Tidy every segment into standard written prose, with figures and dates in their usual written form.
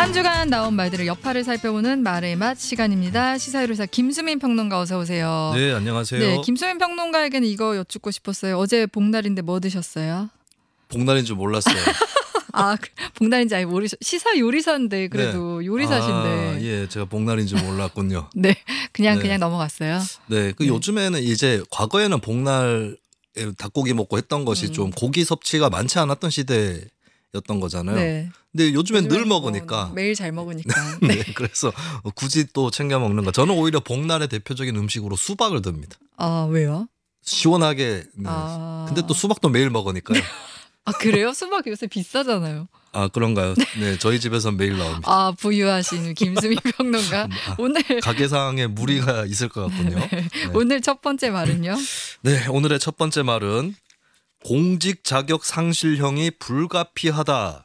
한 주간 나온 말들을 여파를 살펴보는 말의 맛 시간입니다. 시사유리사 김수민 평론가 어서 오세요. 네, 안녕하세요. 네, 김수민 평론가에게는 이거 여쭙고 싶었어요. 어제 복날인데 뭐 드셨어요? 복날인 줄 몰랐어요. 아, 복날인지 아예 시사 요리사인데 그래도 네. 요리사신데. 예, 제가 복날인 줄 몰랐군요. 네, 그냥 네. 넘어갔어요. 네, 네. 요즘에는 이제 과거에는 복날에 닭고기 먹고 했던 것이 좀 고기 섭취가 많지 않았던 시대였던 거잖아요. 네. 근데 요즘엔 늘 뭐 먹으니까. 매일 잘 먹으니까. 네, 그래서 굳이 또 챙겨 먹는 거. 저는 오히려 복날의 대표적인 음식으로 수박을 듭니다. 아, 왜요? 시원하게. 네. 아. 근데 또 수박도 매일 먹으니까요. 아, 그래요? 수박 요새 비싸잖아요. 아, 그런가요? 네, 저희 집에서 매일 나옵니다. 아, 부유하신 김수민 평론가. 오늘 가게상에 무리가 있을 것 같군요. 네. 오늘 첫 번째 말은요? 네, 오늘의 첫 번째 말은 공직 자격 상실형이 불가피하다.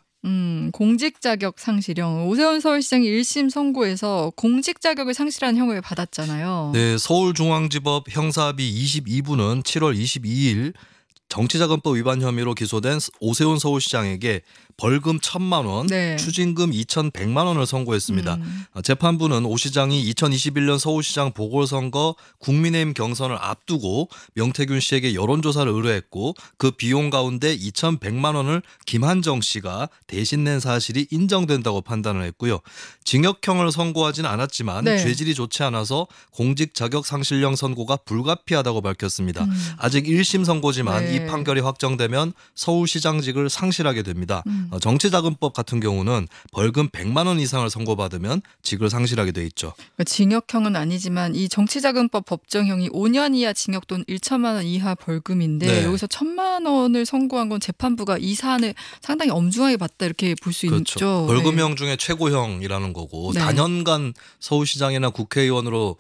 공직 자격 상실형. 오세훈 서울시장이 1심 선고에서 공직 자격을 상실한 형을 받았잖아요. 네, 서울중앙지법 형사합의 22부는 7월 22일 정치자금법 위반 혐의로 기소된 오세훈 서울시장에게 벌금 1,000만 원, 네. 추징금 2,100만 원을 선고했습니다. 재판부는 오 시장이 2021년 서울시장 보궐선거 국민의힘 경선을 앞두고 명태균 씨에게 여론조사를 의뢰했고 그 비용 가운데 2,100만 원을 김한정 씨가 대신 낸 사실이 인정된다고 판단을 했고요. 징역형을 선고하지는 않았지만 네. 죄질이 좋지 않아서 공직 자격 상실형 선고가 불가피하다고 밝혔습니다. 아직 1심 선고지만 네. 이 판결이 확정되면 서울시장직을 상실하게 됩니다. 정치자금법 같은 경우는 벌금 100만 원 이상을 선고받으면 직을 상실하게 돼 있죠. 그러니까 징역형은 아니지만 이 정치자금법 법정형이 5년 이하 징역 또는 1천만 원 이하 벌금인데 네. 여기서 1,000만 원을 선고한 건 재판부가 이 사안을 상당히 엄중하게 봤다 이렇게 볼 수 그렇죠. 있죠. 벌금형 중에 최고형이라는 거고 네. 다년간 서울시장이나 국회의원으로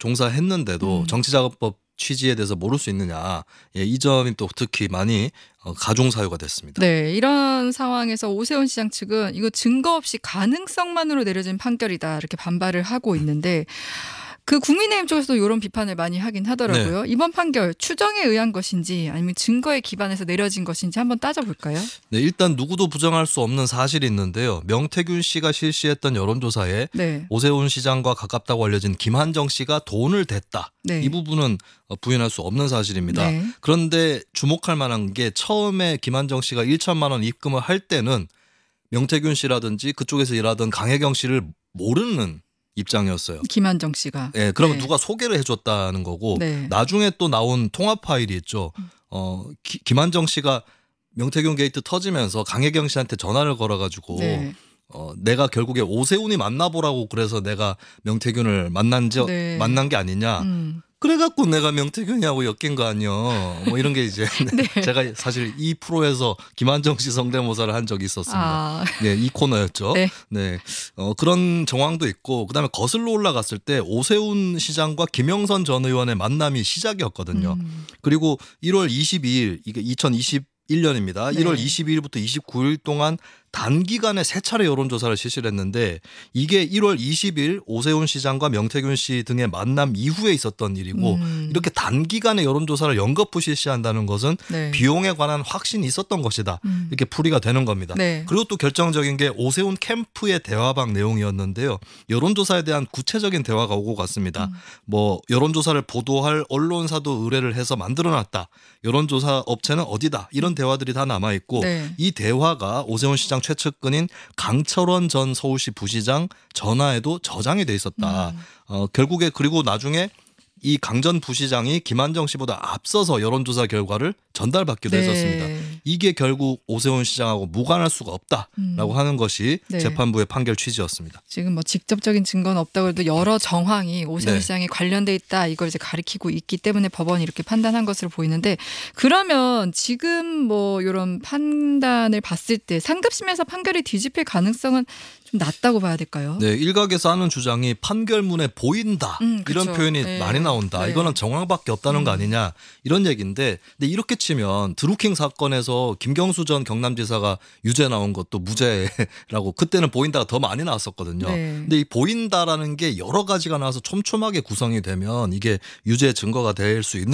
종사했는데도 정치자금법 취지에 대해서 모를 수 있느냐. 예, 이 점이 또 특히 많이 가중사유가 됐습니다. 네, 이런 상황에서 오세훈 시장 측은 이거 증거 없이 가능성만으로 내려진 판결이다 이렇게 반발을 하고 있는데 그 국민의힘 쪽에서도 이런 비판을 많이 하긴 하더라고요. 이번 판결 추정에 의한 것인지 아니면 증거에 기반해서 내려진 것인지 한번 따져볼까요? 네, 일단 누구도 부정할 수 없는 사실이 있는데요. 명태균 씨가 실시했던 여론조사에 네. 오세훈 시장과 가깝다고 알려진 김한정 씨가 돈을 댔다. 네. 이 부분은 부인할 수 없는 사실입니다. 네. 그런데 주목할 만한 게 처음에 김한정 씨가 1천만 원 입금을 할 때는 명태균 씨라든지 그쪽에서 일하던 강혜경 씨를 모르는 입장이었어요. 김한정 씨가. 예, 그러면 네. 누가 소개를 해줬다는 거고 네. 나중에 또 나온 통화 파일이 있죠. 김한정 씨가 명태균 게이트 터지면서 강혜경 씨한테 전화를 걸어가지고 네. 내가 결국에 오세훈이 만나보라고 그래서 내가 명태균을 만난 게 아니냐. 그래갖고 내가 명태균이하고 엮인 거 아니요. 뭐 이런 게 이제 네. 제가 사실 이 프로에서 김한정 씨 성대모사를 한 적이 있었습니다. 아. 네, 이 코너였죠. 네. 네, 그런 정황도 있고 그다음에 거슬러 올라갔을 때 오세훈 시장과 김영선 전 의원의 만남이 시작이었거든요. 그리고 1월 22일 이게 2021년입니다. 네. 1월 22일부터 29일 동안 단기간에 3차례 여론조사를 실시를 했는데 이게 1월 20일 오세훈 시장과 명태균 씨 등의 만남 이후에 있었던 일이고 이렇게 단기간에 여론조사를 연거푸 실시한다는 것은 네. 비용에 관한 확신이 있었던 것이다. 이렇게 풀이가 되는 겁니다. 네. 그리고 또 결정적인 게 오세훈 캠프의 대화방 내용이었는데요. 여론조사에 대한 구체적인 대화가 오고 갔습니다. 뭐 여론조사를 보도할 언론사도 의뢰를 해서 만들어놨다. 여론조사 업체는 어디다. 이런 대화들이 다 남아있고 네. 이 대화가 오세훈 시장 최측근인 강철원 전 서울시 부시장 전화에도 저장이 돼 있었다. 결국에 그리고 나중에 이 강 전 부시장이 김한정 씨보다 앞서서 여론조사 결과를 전달받기도 네. 했었습니다. 이게 결국 오세훈 시장하고 무관할 수가 없다라고 하는 것이 네. 재판부의 판결 취지였습니다. 지금 뭐 직접적인 증거는 없다고 해도 여러 정황이 오세훈 네. 시장에 관련돼 있다 이걸 이제 가리키고 있기 때문에 법원이 이렇게 판단한 것으로 보이는데 그러면 지금 뭐 이런 판단을 봤을 때 상급심에서 판결이 뒤집힐 가능성은 좀 낮다고 봐야 될까요? 네, 일각에서 하는 주장이 판결문에 보인다 이런 그렇죠. 표현이 네. 많이 나온다. 네. 이거는 정황밖에 없다는 거 아니냐 이런 얘기인데 근데 이렇게 치면 드루킹 사건에서 김경수 전 경남지사가 유죄 나온 것도 무죄라고 그때는 보인다가 더 많이 나왔었거든요. 네. 근데 이 보인다라는 게 여러 가지가 나와서 촘촘하게 구성이 되면 이게 유죄 증거가 될 수 있는